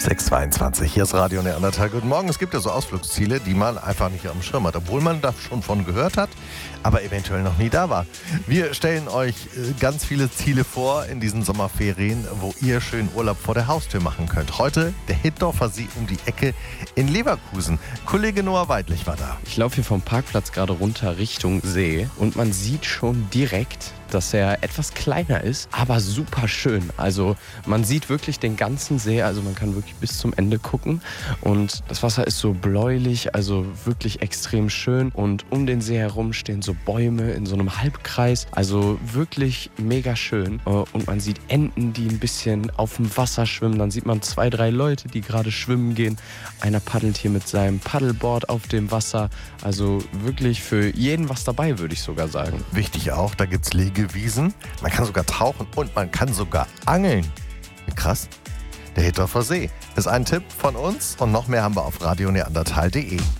6:22, hier ist Radio Neandertal. Guten Morgen. Es gibt ja so Ausflugsziele, die man einfach nicht am Schirm hat, obwohl man da schon von gehört hat, aber eventuell noch nie da war. Wir stellen euch ganz viele Ziele vor in diesen Sommerferien, wo ihr schön Urlaub vor der Haustür machen könnt. Heute der Hittorfer See um die Ecke in Leverkusen. Kollege Noah Weidlich war da. Ich laufe hier vom Parkplatz gerade runter Richtung See und man sieht schon direkt, dass er etwas kleiner ist, aber super schön. Also man sieht wirklich den ganzen See, also man kann wirklich bis zum Ende gucken und das Wasser ist so bläulich, also wirklich extrem schön und um den See herum stehen so Bäume in so einem Halbkreis, also wirklich mega schön und man sieht Enten, die ein bisschen auf dem Wasser schwimmen, dann sieht man 2, 3 Leute, die gerade schwimmen gehen. Einer paddelt hier mit seinem Paddleboard auf dem Wasser, also wirklich für jeden was dabei, würde ich sogar sagen. Wichtig auch, da gibt's Liegewiesen, man kann sogar tauchen und man kann sogar angeln. Krass. Der Hittorfer See ist ein Tipp von uns und noch mehr haben wir auf radioneandertal.de.